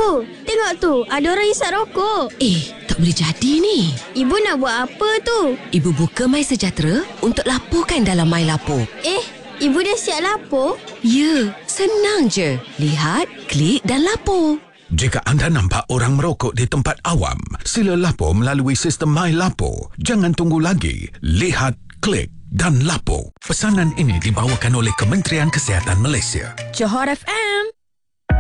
Ibu, tengok tu. Ada orang isap rokok. Tak boleh jadi ni. Ibu nak buat apa tu? Ibu buka My Sejahtera untuk laporkan dalam My Lapor. Ibu dah siap lapor? Ya, senang je. Lihat, klik dan lapor. Jika anda nampak orang merokok di tempat awam, sila lapor melalui sistem My Lapor. Jangan tunggu lagi. Lihat, klik dan lapor. Pesanan ini dibawakan oleh Kementerian Kesihatan Malaysia. Johor FM.